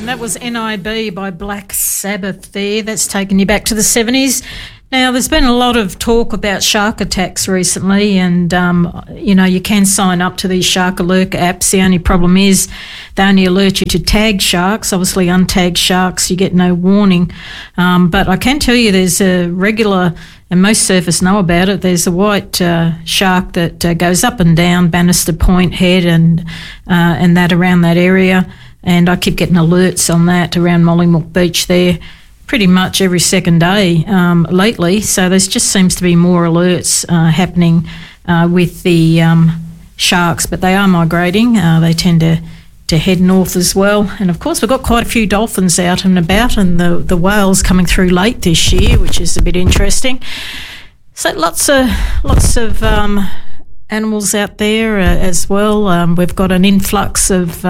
That was NIB by Black Sabbath there. That's taken you back to the 70s. Now, there's been a lot of talk about shark attacks recently, and, you can sign up to these shark alert apps. The only problem is they only alert you to tagged sharks. Obviously, untagged sharks, you get no warning. But I can tell you there's a regular, and most surfers know about it, there's a white shark that goes up and down Bannister Point Head and that around that area. And I keep getting alerts on that around Mollymook Beach there pretty much every second day lately. So there just seems to be more alerts happening with the sharks, but they are migrating. They tend to head north as well. And of course, we've got quite a few dolphins out and about, and the whales coming through late this year, which is a bit interesting. So lots of animals out there as well. We've got an influx of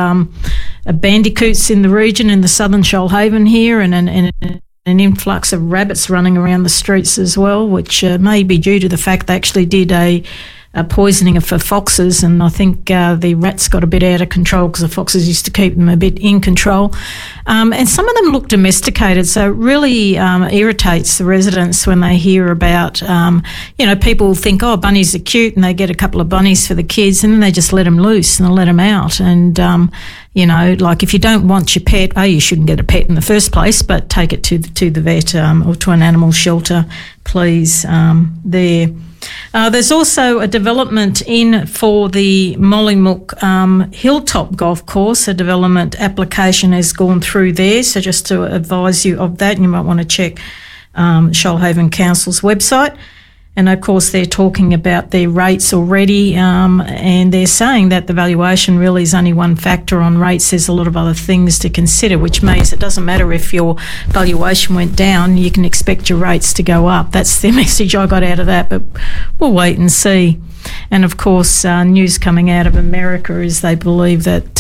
bandicoots in the region in the southern Shoalhaven here, and an influx of rabbits running around the streets as well, which may be due to the fact they actually did a poisoning for foxes, and I think the rats got a bit out of control because the foxes used to keep them a bit in control. And some of them look domesticated, so it really irritates the residents when they hear about, people think, oh, bunnies are cute, and they get a couple of bunnies for the kids, and then they just let them loose and they let them out. And, like if you don't want your pet, you shouldn't get a pet in the first place, but take it to the vet or to an animal shelter, please, there. There's also a development in for the Mollymook Hilltop Golf Course. A development application has gone through there, so just to advise you of that, you might want to check Shoalhaven Council's website. And of course, they're talking about their rates already, and they're saying that the valuation really is only one factor on rates. There's a lot of other things to consider, which means it doesn't matter if your valuation went down, you can expect your rates to go up. That's the message I got out of that, but we'll wait and see. And of course, news coming out of America is they believe that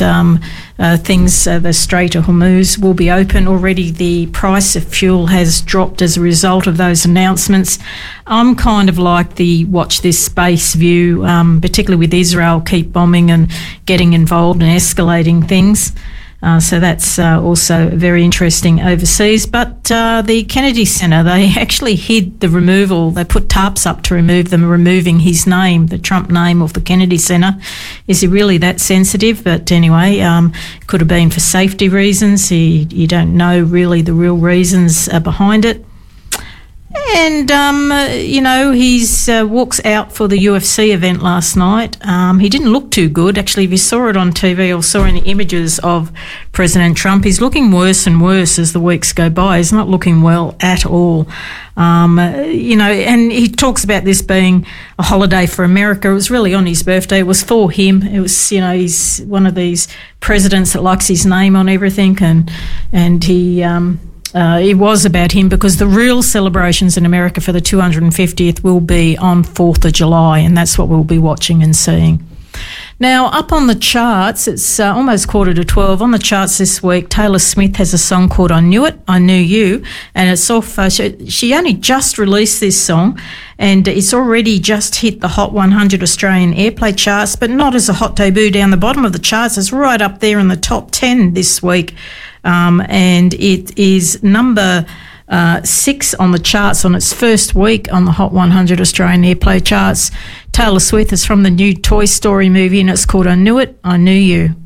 the Strait of Hormuz will be open. Already the price of fuel has dropped as a result of those announcements. I'm kind of like the watch this space view, particularly with Israel keep bombing and getting involved and escalating things. So that's also very interesting overseas. But the Kennedy Centre, they actually hid the removal. They put tarps up to remove them, removing his name, the Trump name of the Kennedy Centre. Is he really that sensitive? But anyway, could have been for safety reasons. You don't know really the real reasons behind it. And, he's walks out for the UFC event last night. He didn't look too good. Actually, if you saw it on TV or saw any images of President Trump, he's looking worse and worse as the weeks go by. He's not looking well at all. And he talks about this being a holiday for America. It was really on his birthday. It was for him. It was, he's one of these presidents that likes his name on everything, and he... it was about him, because the real celebrations in America for the 250th will be on 4th of July, and that's what we'll be watching and seeing. Now, up on the charts, it's almost 11:45. On the charts this week, Taylor Swift has a song called I Knew It, I Knew You, and it's off. She only just released this song, and it's already just hit the Hot 100 Australian Airplay charts, but not as a hot debut down the bottom of the charts. It's right up there in the top 10 this week. And it is number 6 on the charts on its first week on the Hot 100 Australian Airplay charts. Taylor Swift is from the new Toy Story movie, and it's called I Knew It, I Knew You.